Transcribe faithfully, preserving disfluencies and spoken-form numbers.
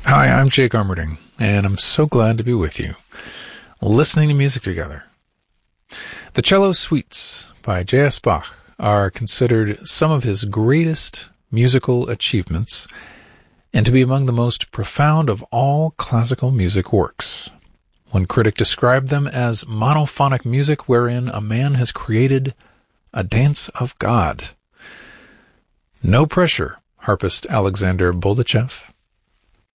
Hi, I'm Jake Armerding, and I'm so glad to be with you, listening to music together. The Cello Suites by J S Bach are considered some of his greatest musical achievements, and to be among the most profound of all classical music works. One critic described them as monophonic music wherein a man has created a dance of God. No pressure, harpist Alexander Boldachev.